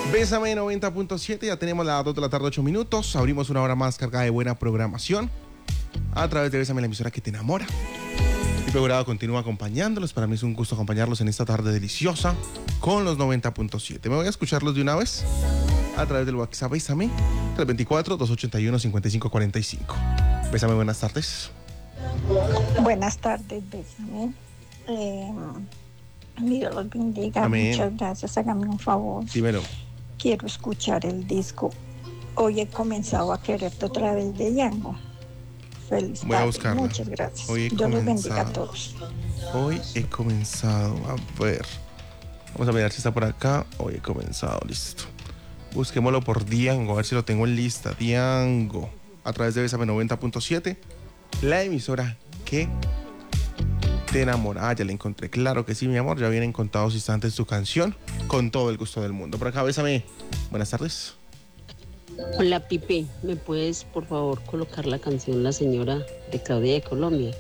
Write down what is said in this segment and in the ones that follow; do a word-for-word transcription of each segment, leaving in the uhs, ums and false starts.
Bésame noventa punto siete, ya tenemos las dos de la tarde, ocho minutos. Abrimos una hora más cargada de buena programación a través de Bésame, la emisora que te enamora. Pipe Jurado continúa acompañándolos. Para mí es un gusto acompañarlos en esta tarde deliciosa con los noventa punto siete. Me voy a escucharlos de una vez a través del WhatsApp Bésame, tres dos cuatro, dos ocho uno, cinco cinco cuatro cinco. Bésame, buenas tardes. Buenas tardes, Bésame. Eh, Dios los bendiga. Amén. Muchas gracias. Hágame un favor. Dímelo. Quiero escuchar el disco. Hoy he comenzado a quererte otra vez de Yango. Feliz tarde. Voy a buscarla. Muchas gracias. Hoy he Dios los bendiga comenzado. a todos. Hoy he comenzado. A ver. Vamos a mirar si está por acá. Hoy he comenzado. Listo. Busquémoslo por Diango. A ver si lo tengo en lista. Diango. A través de Bésame noventa punto siete. La emisora que te enamora. Ah, ya la encontré. Claro que sí, mi amor. Ya vienen contados instantes tu canción. Con todo el gusto del mundo. Por acá, Bésame. Buenas tardes. Hola, Pipe, ¿me puedes por favor colocar la canción La Señora de Claudia de Colombia?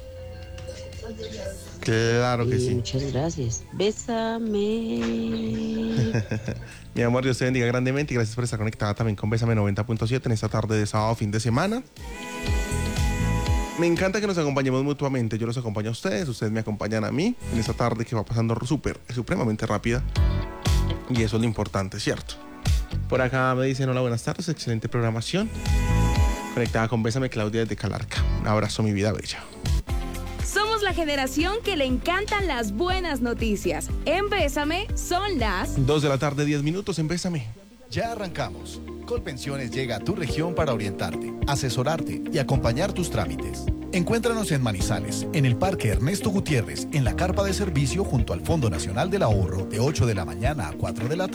Claro que Y sí. muchas gracias. Bésame. Mi amor, Dios te bendiga grandemente y gracias por estar conectada también con Bésame noventa punto siete en esta tarde de sábado, fin de semana. Me encanta que nos acompañemos mutuamente. Yo los acompaño a ustedes, ustedes me acompañan a mí en esta tarde que va pasando súper, supremamente rápida. Y eso es lo importante, ¿cierto? Por acá me dicen, hola, buenas tardes, excelente programación. Conectada con Bésame, Claudia desde Calarca. Un abrazo, mi vida bella. Somos la generación que le encantan las buenas noticias. En Bésame son las... Dos de la tarde, diez minutos en Bésame. Ya arrancamos. Colpensiones llega a tu región para orientarte, asesorarte y acompañar tus trámites. Encuéntranos en Manizales, en el Parque Ernesto Gutiérrez, en la carpa de servicio junto al Fondo Nacional del Ahorro, de ocho de la mañana a cuatro de la tarde.